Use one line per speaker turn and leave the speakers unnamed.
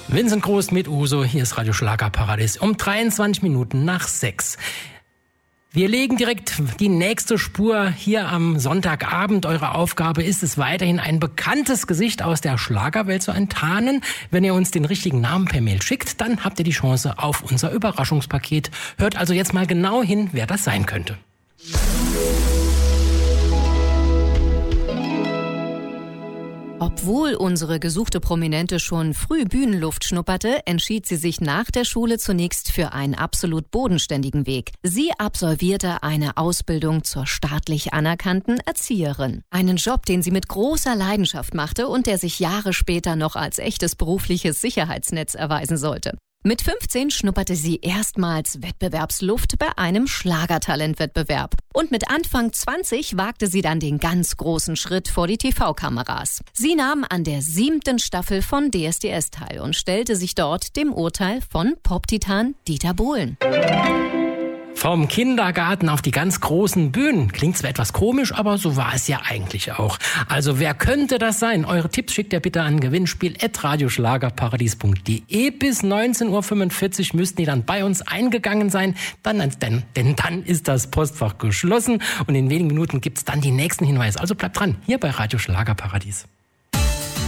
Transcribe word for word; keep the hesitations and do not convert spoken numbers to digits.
Vincent Groß mit Uso, hier ist Radio Schlagerparadies um dreiundzwanzig Minuten nach sechs. Wir legen direkt die nächste Spur hier am Sonntagabend. Eure Aufgabe ist es weiterhin, ein bekanntes Gesicht aus der Schlagerwelt zu enttarnen. Wenn ihr uns den richtigen Namen per Mail schickt, dann habt ihr die Chance auf unser Überraschungspaket. Hört also jetzt mal genau hin, wer das sein könnte.
Obwohl unsere gesuchte Prominente schon früh Bühnenluft schnupperte, entschied sie sich nach der Schule zunächst für einen absolut bodenständigen Weg. Sie absolvierte eine Ausbildung zur staatlich anerkannten Erzieherin. Einen Job, den sie mit großer Leidenschaft machte und der sich Jahre später noch als echtes berufliches Sicherheitsnetz erweisen sollte. Mit fünfzehn schnupperte sie erstmals Wettbewerbsluft bei einem Schlagertalentwettbewerb. Und mit Anfang zwanzig wagte sie dann den ganz großen Schritt vor die T V-Kameras. Sie nahm an der siebten Staffel von D S D S teil und stellte sich dort dem Urteil von Pop-Titan Dieter Bohlen.
Vom Kindergarten auf die ganz großen Bühnen. Klingt zwar etwas komisch, aber so war es ja eigentlich auch. Also wer könnte das sein? Eure Tipps schickt ihr bitte an gewinnspiel at radioschlagerparadies punkt de. Bis neunzehn Uhr fünfundvierzig müssten die dann bei uns eingegangen sein. Dann, denn, denn dann ist das Postfach geschlossen und in wenigen Minuten gibt's dann die nächsten Hinweise. Also bleibt dran, hier bei Radio Schlagerparadies.